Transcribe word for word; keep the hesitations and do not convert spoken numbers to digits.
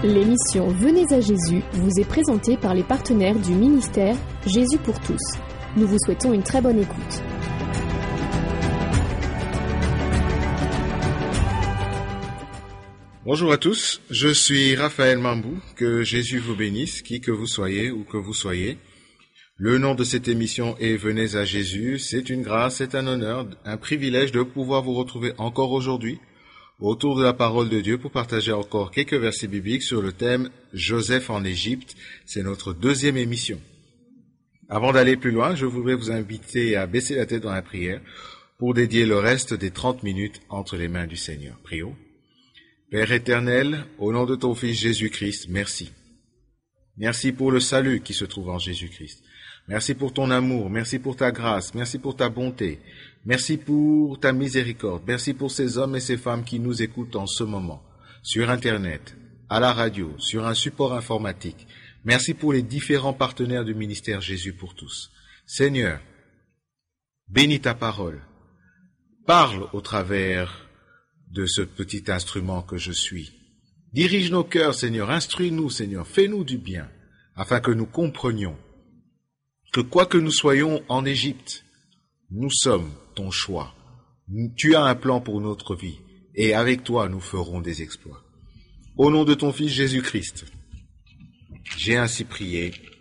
L'émission Venez à Jésus vous est présentée par les partenaires du ministère Jésus pour tous. Nous vous souhaitons une très bonne écoute. Bonjour à tous, je suis Raphaël Mambou, que Jésus vous bénisse, qui que vous soyez ou que vous soyez. Le nom de cette émission est Venez à Jésus, c'est une grâce, c'est un honneur, un privilège de pouvoir vous retrouver encore aujourd'hui autour de la parole de Dieu pour partager encore quelques versets bibliques sur le thème Joseph en Égypte. C'est notre deuxième émission. Avant d'aller plus loin, je voudrais vous inviter à baisser la tête dans la prière pour dédier le reste des trente minutes entre les mains du Seigneur. Prions. Père éternel, au nom de ton Fils Jésus-Christ, merci. Merci pour le salut qui se trouve en Jésus-Christ. Merci pour ton amour, merci pour ta grâce, merci pour ta bonté, merci pour ta miséricorde, merci pour ces hommes et ces femmes qui nous écoutent en ce moment, sur Internet, à la radio, sur un support informatique. Merci pour les différents partenaires du ministère Jésus pour tous. Seigneur, bénis ta parole, parle au travers de ce petit instrument que je suis. Dirige nos cœurs, Seigneur, instruis-nous, Seigneur, fais-nous du bien, afin que nous comprenions que quoi que nous soyons en Égypte, nous sommes ton choix. Tu as un plan pour notre vie, et avec toi nous ferons des exploits. Au nom de ton Fils Jésus-Christ, j'ai ainsi prié.